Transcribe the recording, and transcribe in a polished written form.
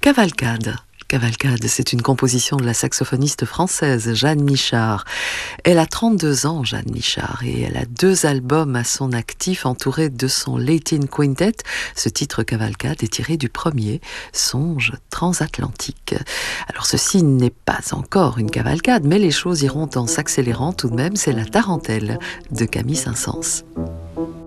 Cavalcade. Cavalcade, c'est une composition de la saxophoniste française Jeanne Nichard. Elle a 32 ans, Jeanne Nichard, et elle a 2 albums à son actif entourés de son Latin Quintet. Ce titre Cavalcade est tiré du premier, Songe transatlantique. Alors ceci n'est pas encore une cavalcade, mais les choses iront en s'accélérant tout de même. C'est la tarentelle de Camille Saint-Saëns.